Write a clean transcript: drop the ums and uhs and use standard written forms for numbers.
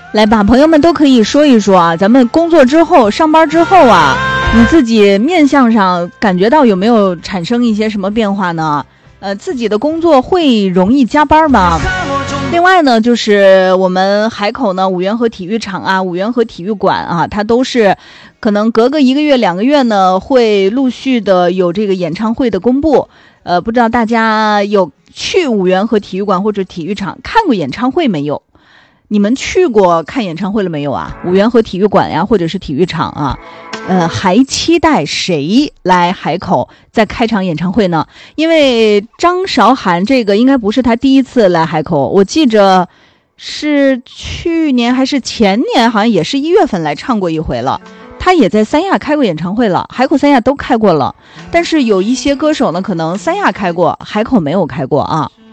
来吧，朋友们都可以说一说啊，咱们工作之后、上班之后啊，你自己面相上感觉到有没有产生一些什么变化呢？自己的工作会容易加班吗？另外呢，就是我们海口呢，五缘河体育场啊，五缘河体育馆啊，它都是可能隔个1个月、2个月呢，会陆续的有这个演唱会的公布。不知道大家有去五缘河体育馆或者体育场看过演唱会没有？你们去过看演唱会了没有啊？五缘河体育馆呀，或者是体育场啊，还期待谁来海口再开场演唱会呢？因为张韶涵这个应该不是他第一次来海口，我记着是去年还是前年，好像也是1月份来唱过一回了。他也在三亚开过演唱会了，海口三亚都开过了，但是有一些歌手呢，可能三亚开过，海口没有开过啊。